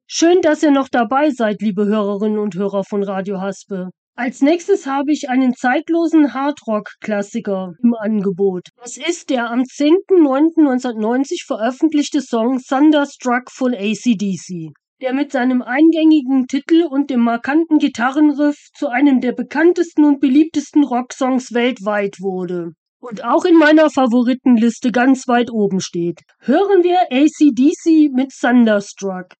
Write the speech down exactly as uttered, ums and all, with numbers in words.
Schön, dass ihr noch dabei seid, liebe Hörerinnen und Hörer von Radio Haspe. Als nächstes habe ich einen zeitlosen Hardrock-Klassiker im Angebot. Das ist der am zehnten neunten neunzehnhundertneunzig veröffentlichte Song Thunderstruck von A C D C, der mit seinem eingängigen Titel und dem markanten Gitarrenriff zu einem der bekanntesten und beliebtesten Rocksongs weltweit wurde und auch in meiner Favoritenliste ganz weit oben steht. Hören wir A C D C mit Thunderstruck.